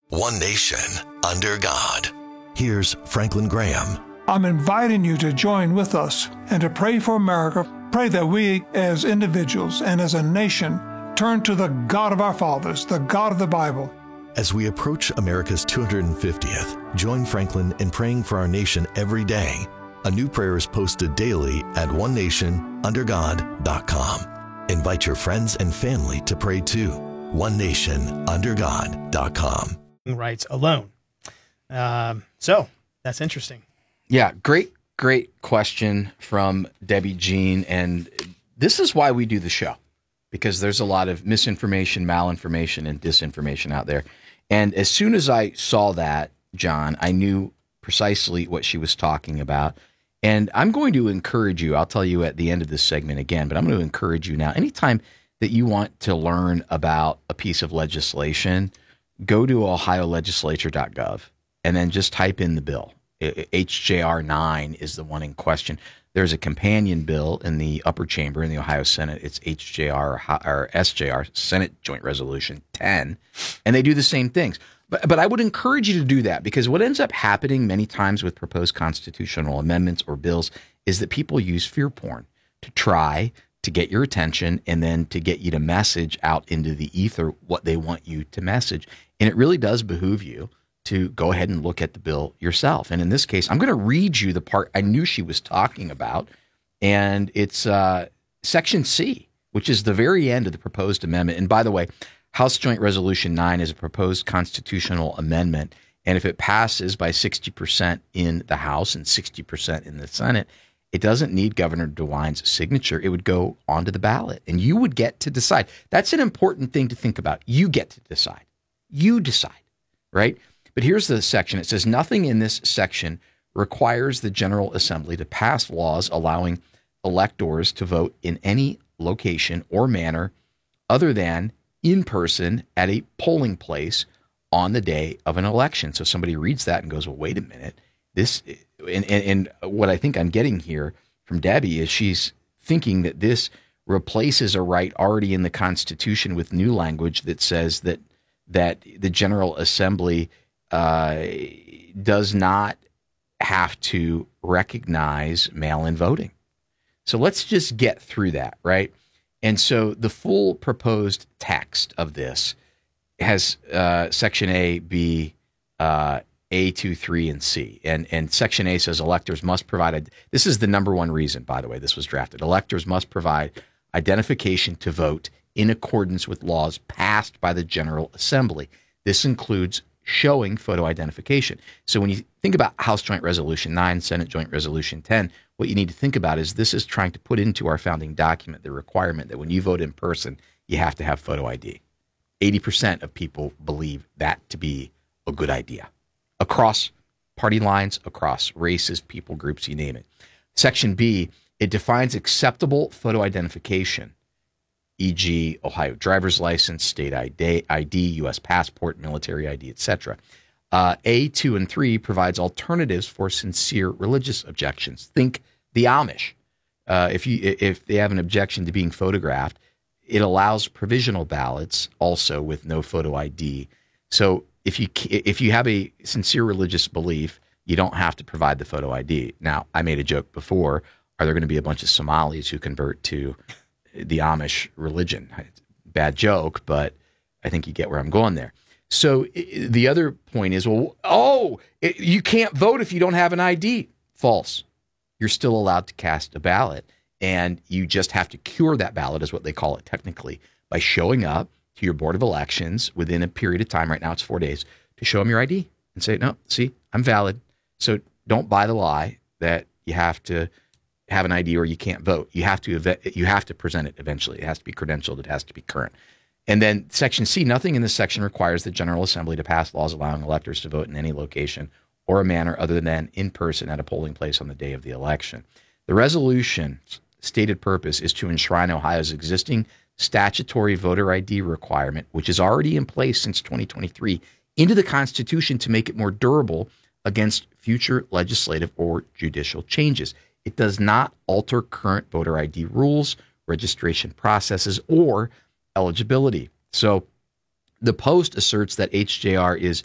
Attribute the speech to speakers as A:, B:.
A: One nation, under God. Here's Franklin Graham.
B: I'm inviting you to join with us and to pray for America. Pray that we as individuals and as a nation turn to the God of our fathers, the God of the Bible.
A: As we approach America's 250th, join Franklin in praying for our nation every day. A new prayer is posted daily at onenationundergod.com. Invite your friends and family to pray too. onenationundergod.com.
C: Rights alone. So that's interesting.
D: Yeah, great question from Debbie Jean. And this is why we do the show, because there's a lot of misinformation, malinformation, and disinformation out there. And as soon as I saw that, John, I knew precisely what she was talking about. And I'm going to encourage you, I'll tell you at the end of this segment again, but I'm going to encourage you now. Anytime that you want to learn about a piece of legislation, go to ohiolegislature.gov and then just type in the bill. HJR 9 is the one in question. There's a companion bill in the upper chamber in the Ohio Senate. It's HJR or SJR, Senate Joint Resolution 10, and they do the same things. But I would encourage you to do that, because what ends up happening many times with proposed constitutional amendments or bills is that people use fear porn to try to get your attention and then to get you to message out into the ether what they want you to message. And it really does behoove you to go ahead and look at the bill yourself. And in this case, I'm going to read you the part I knew she was talking about. And it's Section C, which is the very end of the proposed amendment. And by the way, House Joint Resolution 9 is a proposed constitutional amendment. And if it passes by 60% in the House and 60% in the Senate, it doesn't need Governor DeWine's signature. It would go onto the ballot, and you would get to decide. That's an important thing to think about. You get to decide. You decide, right? But here's the section. It says, nothing in this section requires the General Assembly to pass laws allowing electors to vote in any location or manner other than in person at a polling place on the day of an election. So somebody reads that and goes, well, wait a minute. This and what I think I'm getting here from Debbie is she's thinking that this replaces a right already in the Constitution with new language that says that the General Assembly does not have to recognize mail-in voting. So let's just get through that, right? And so the full proposed text of this has Section A, B, A, 2, 3, and C. And Section A says electors must provide, this is the number one reason, by the way, this was drafted. Electors must provide identification to vote in accordance with laws passed by the General Assembly. This includes showing photo identification. So when you think about House Joint Resolution 9, Senate Joint Resolution 10, what you need to think about is this is trying to put into our founding document the requirement that when you vote in person, you have to have photo ID. 80% of people believe that to be a good idea. Across party lines, across races, people groups, you name it. Section B, it defines acceptable photo identification, e.g., Ohio driver's license, state ID, U.S. passport, military ID, etc. A, 2, and 3 provides alternatives for sincere religious objections. Think the Amish. If they have an objection to being photographed, it allows provisional ballots also with no photo ID. So if you have a sincere religious belief, you don't have to provide the photo ID. Now, I made a joke before. Are there going to be a bunch of Somalis who convert to the Amish religion? Bad joke, but I think you get where I'm going there. So the other point is, you can't vote if you don't have an ID. False. You're still allowed to cast a ballot, and you just have to cure that ballot, is what they call it technically, by showing up to your Board of Elections within a period of time. Right now it's 4 days, to show them your ID and say, no, see, I'm valid. So don't buy the lie that you have to have an ID or you can't vote. You have to present it eventually. It has to be credentialed. It has to be current. And then Section C, nothing in this section requires the General Assembly to pass laws allowing electors to vote in any location or a manner other than in person at a polling place on the day of the election. The resolution's stated purpose is to enshrine Ohio's existing statutory voter ID requirement, which is already in place since 2023, into the Constitution to make it more durable against future legislative or judicial changes. It does not alter current voter ID rules, registration processes, or eligibility. So the Post asserts that HJR is